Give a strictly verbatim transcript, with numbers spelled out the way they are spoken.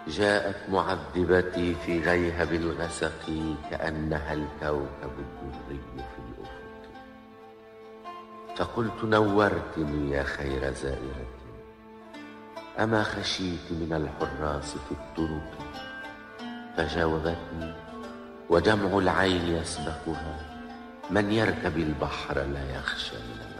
جاءت معذبتي في غيهب الغسق كأنها الكوكب الدري في الأفق، فقلت نورتني يا خير زائرة، أما خشيت من الحراس في الطرق؟ فجاوبتني ودمع العين يسبقها: من يركب البحر لا يخشى من